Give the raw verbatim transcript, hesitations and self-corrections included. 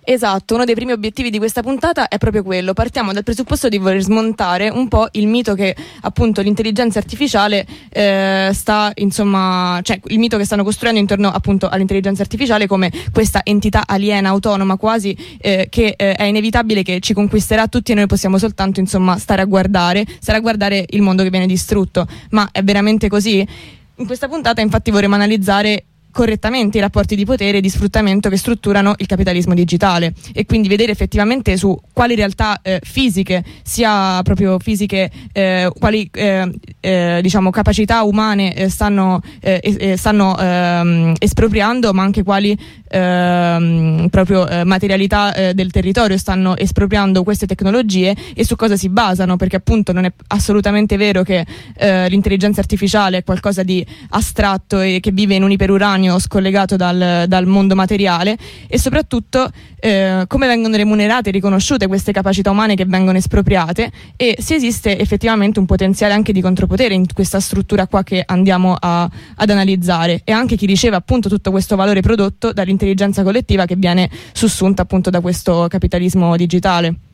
Esatto, uno dei primi obiettivi di questa puntata è proprio quello. Partiamo dal presupposto di voler smontare un po' il mito che appunto l'intelligenza artificiale eh, sta, insomma, cioè il mito che stanno costruendo intorno appunto all'intelligenza artificiale come questa entità aliena, autonoma quasi, eh, che eh, è inevitabile che ci conquisterà tutti e noi possiamo soltanto, insomma, stare a guardare, stare a guardare il mondo che viene distrutto. Ma è veramente così? In questa puntata infatti vorremmo analizzare correttamente i rapporti di potere e di sfruttamento che strutturano il capitalismo digitale e quindi vedere effettivamente su quali realtà eh, fisiche, sia proprio fisiche, eh, quali eh, eh, diciamo capacità umane eh, stanno, eh, eh, stanno ehm, espropriando, ma anche quali ehm, proprio eh, materialità eh, del territorio stanno espropriando queste tecnologie e su cosa si basano, perché appunto non è assolutamente vero che eh, l'intelligenza artificiale è qualcosa di astratto e che vive in un iperuranio scollegato dal, dal mondo materiale, e soprattutto eh, come vengono remunerate e riconosciute queste capacità umane che vengono espropriate, e se esiste effettivamente un potenziale anche di contropotere in questa struttura qua che andiamo a, ad analizzare, e anche chi riceve appunto tutto questo valore prodotto dall'intelligenza collettiva che viene sussunta appunto da questo capitalismo digitale.